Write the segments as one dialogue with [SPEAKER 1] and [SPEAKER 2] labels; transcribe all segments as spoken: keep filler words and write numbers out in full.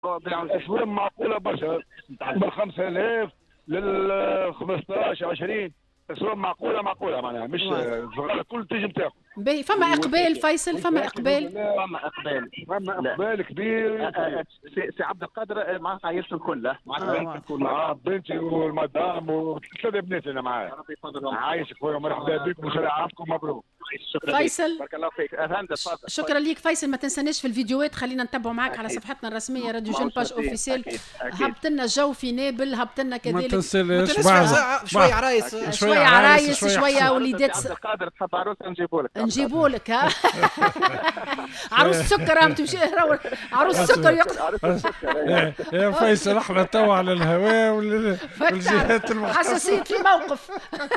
[SPEAKER 1] اسعار معقوله برشا، من خمسة آلاف لل خمسطاش عشرين، اسعار معقوله معقوله معناها مش صغار الكل تنجم تاخذ.
[SPEAKER 2] باهي فما اقبال فيصل، فما اقبال
[SPEAKER 1] فما اقبال فما اقبال كبير.
[SPEAKER 3] سي عبد القادر مع عائلته الكل، مع
[SPEAKER 1] مع بنتي والمدام وثلاثه بنات انا معايا. عايشك خويا مرحبا بكم وشرع عامكم مبروك.
[SPEAKER 2] فيصل
[SPEAKER 3] بارك الله فيك.
[SPEAKER 2] شكرا ليك فيصل. ما تنساناش في الفيديوهات، خلينا نتبعوا معاك على صفحتنا الرسميه راديو جون باج اوفيسيل. هبط لنا الجو في نابل، هبط لنا كذلك
[SPEAKER 4] ما تنساش
[SPEAKER 5] شويه عرايس
[SPEAKER 2] شويه عرايس شويه وليدات.
[SPEAKER 3] عبد القادر تحب عروس نجيبوا لك
[SPEAKER 2] نجيبوا لك ها عروس سكر هم تمشي عروس سكر
[SPEAKER 4] يا فيصل احنا تو على الهواء والجهات المختصة.
[SPEAKER 2] حساسية الموقف.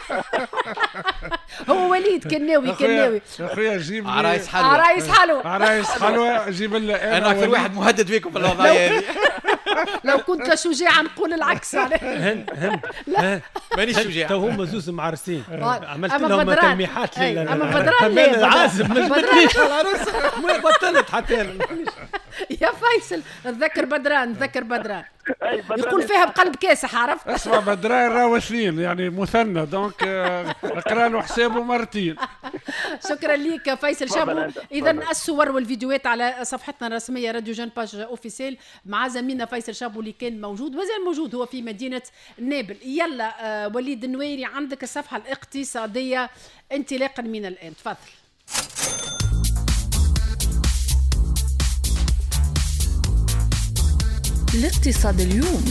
[SPEAKER 2] هو وليد كناوي كناوي
[SPEAKER 4] يا اخويا جيب
[SPEAKER 5] عرايس حلوة
[SPEAKER 2] عرايس حلوة
[SPEAKER 4] عرايس حلوة جيب لنا.
[SPEAKER 5] انا اكثر واحد مهدد فيكم في الوضعية هذه.
[SPEAKER 2] لو كنت شجاع نقول العكس.
[SPEAKER 6] هند هند
[SPEAKER 5] مانيش شجاع.
[SPEAKER 6] تو هم زوز معرسين، عملت
[SPEAKER 2] أما
[SPEAKER 6] لهم
[SPEAKER 2] بدران.
[SPEAKER 6] تلميحات
[SPEAKER 2] أي،
[SPEAKER 6] لل
[SPEAKER 2] اما بدران لا
[SPEAKER 6] العازب مش بدريش العروس بطلت حتى
[SPEAKER 2] يا فيصل. تذكر بدران، تذكر بدران يقول فيها بقلب كاسح، عرفت؟
[SPEAKER 4] اسمع بدران راهو اثنين يعني مثنى، دونك اقرا له حسابه مرتين.
[SPEAKER 2] شكرا ليك فيصل شابو. اذا الصور والفيديوهات على صفحتنا الرسميه راديو جون باج اوفيسيل مع زميلنا فيصل شابو اللي كان موجود وزال موجود هو في مدينه نابل. يلا آه وليد النويري، عندك الصفحه الاقتصاديه انطلاقا من الان، تفضل.
[SPEAKER 7] الاقتصاد اليوم.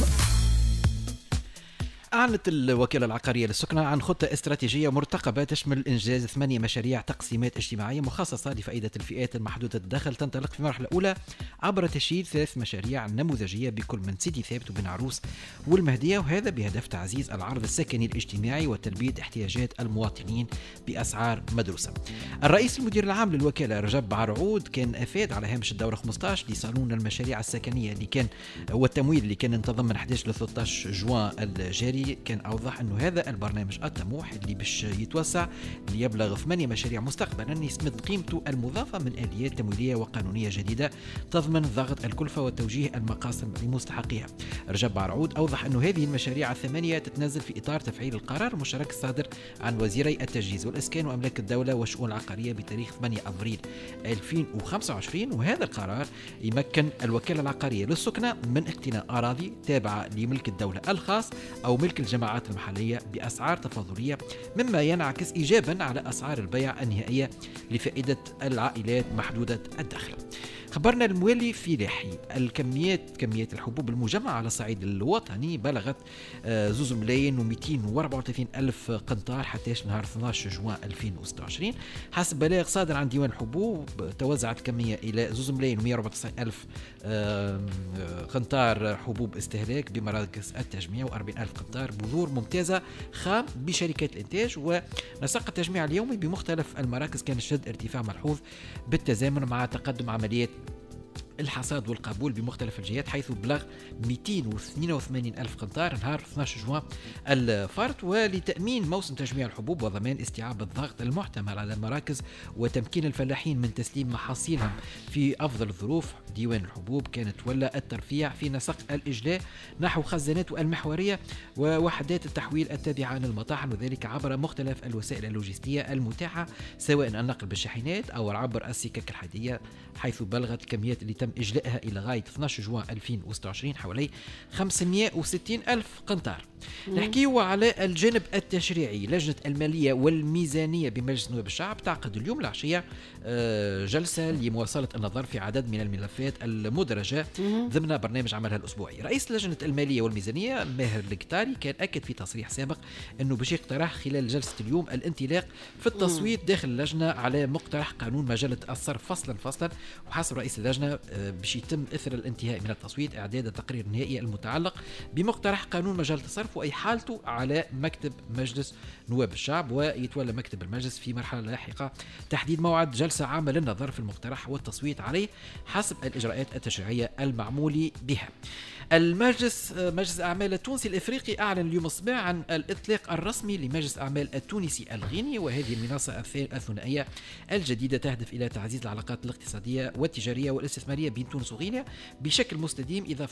[SPEAKER 5] أعلنت الوكالة العقارية للسكنة عن خطة استراتيجية مرتقبة تشمل إنجاز ثمانية مشاريع تقسيمات اجتماعية مخصصة لفائدة الفئات المحدودة الدخل، تنطلق في المرحلة الأولى عبر تشييد ثلاث مشاريع نموذجية بكل من سيدي ثابت وبن عروس والمهدية، وهذا بهدف تعزيز العرض السكني الاجتماعي وتلبية احتياجات المواطنين بأسعار مدروسة. الرئيس المدير العام للوكالة رجب بعرعود كان أفاد على هامش الدورة خمسة عشر لصالون المشاريع السكنية اللي كان والتمويل اللي كان انتظم من أحد عشر ل ثلاثة عشر جوان الجاري. كان أوضح أنه هذا البرنامج الطموح اللي باش يتوسع ليبلغ ثمانية مشاريع مستقبلا يسمد قيمته المضافة من آليات تمويلية وقانونية جديدة تضمن ضغط الكلفة وتوجيه المقاصد لمستحقيها. رجب بعرعود أوضح أنه هذه المشاريع الثمانية تتنزل في إطار تفعيل القرار المشترك الصادر عن وزيري التجهيز والإسكان وأملاك الدولة والشؤون العقارية بتاريخ ثمانية أبريل ألفين وخمسة وعشرين، وهذا القرار يمكن الوكالة العقارية للسكنة من اقتناء أراضي تابعة لملك الدولة الخاص أو ملك الجماعات المحلية بأسعار تفاضلية، مما ينعكس إيجابا على أسعار البيع النهائية لفائدة العائلات محدودة الدخل. خبرنا الموالي في لاحي الكميات كميات الحبوب المجمعة على الصعيد الوطني بلغت زوز ملايين ومئتين وأربعة وثلاثين ألف قنطار حتى نهار اثني عشر جوان ألفين وستة وعشرين. حسب بلاغ صادر عن ديوان الحبوب توزعت الكمية إلى زوز ملايين ومئة وأربعة وتسعين ألف قنطار حبوب استهلاك بمراكز التجميع وأربعين ألف قنطار بذور ممتازة خام بشركات الإنتاج. ونسق التجميع اليومي بمختلف المراكز كان يشهد ارتفاع ملحوظ بالتزامن مع تقدم عمليات الحصاد والقبول بمختلف الجهات، حيث بلغ مئتين واثنين وثمانين ألف قنطار نهار اثني عشر جوان الفارط. ولتأمين موسم تجميع الحبوب وضمان استيعاب الضغط المحتمل على المراكز وتمكين الفلاحين من تسليم محاصيلهم في أفضل الظروف، ديوان الحبوب كانت تولى الترفيع في نسق الإجلاء نحو خزاناته المحورية ووحدات التحويل التابعة للمطاحن، وذلك عبر مختلف الوسائل اللوجستية المتاحة سواء النقل بالشاحنات أو عبر السكك الحديدية، حيث بلغت كميات اللي تم إجلائها إلى غاية اثني عشر جوان ألفين وستة وعشرين حوالي خمسمئة وستين ألف قنطار. نحكيو على الجانب التشريعي. لجنة المالية والميزانية بمجلس نواب الشعب تعقد اليوم العشية جلسة لمواصلة النظر في عدد من الملفات المدرجة ضمن برنامج عملها الأسبوعي. رئيس لجنة المالية والميزانية ماهر القتاري كان أكد في تصريح سابق أنه باش يقترح خلال جلسة اليوم الانطلاق في التصويت داخل اللجنة على مقترح قانون مجلة الصرف فصلا فصلا، وحسب رئيس اللجنة باش يتم إثر الانتهاء من التصويت إعداد التقرير النهائي المتعلق بمقترح قانون مجلة الصرف وإحالته على مكتب مجلس نواب الشعب، ويتولى مكتب المجلس في مرحلة لاحقة تحديد موعد جلسة عامة للنظر في المقترح والتصويت عليه حسب الإجراءات التشريعية المعمول بها. المجلس مجلس الأعمال التونسي الإفريقي أعلن اليوم الصباح عن الإطلاق الرسمي لمجلس الأعمال التونسي الغيني، وهذه المنصة الثنائية الجديدة تهدف إلى تعزيز العلاقات الاقتصادية والتجارية والاستثمارية بين تونس وغينيا بشكل مستديم، إضافة